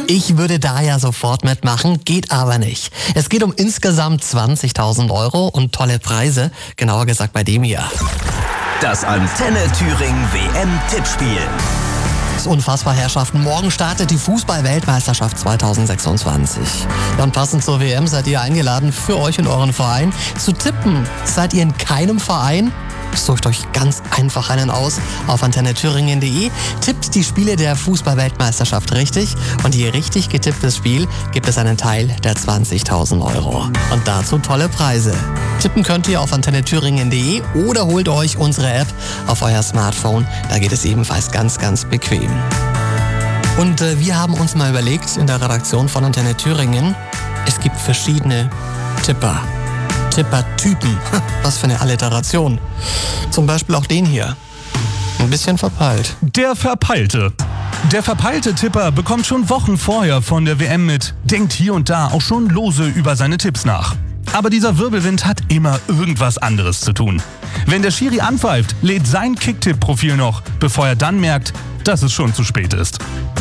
Ich würde da ja sofort mitmachen, geht aber nicht. Es geht um insgesamt 20.000 € und tolle Preise, genauer gesagt bei dem hier. Das Antenne Thüringen WM-Tippspiel. Das ist unfassbar, Herrschaften. Morgen startet die Fußball-Weltmeisterschaft 2026. Ja, und passend zur WM seid ihr eingeladen, für euch und euren Verein zu tippen. Seid ihr in keinem Verein? Sucht euch ganz einfach einen aus auf antennethüringen.de, tippt die Spiele der Fußball-Weltmeisterschaft richtig und je richtig getipptes Spiel gibt es einen Teil der 20.000 €. Und dazu tolle Preise. Tippen könnt ihr auf antennethüringen.de oder holt euch unsere App auf euer Smartphone, da geht es ebenfalls ganz, ganz bequem. Und wir haben uns mal überlegt in der Redaktion von Antenne Thüringen, es gibt verschiedene Tippertypen. Was für eine Alliteration. Zum Beispiel auch den hier. Ein bisschen verpeilt. Der Verpeilte. Der verpeilte Tipper bekommt schon Wochen vorher von der WM mit, denkt hier und da auch schon lose über seine Tipps nach. Aber dieser Wirbelwind hat immer irgendwas anderes zu tun. Wenn der Schiri anpfeift, lädt sein Kicktipp-Profil noch, bevor er dann merkt, dass es schon zu spät ist.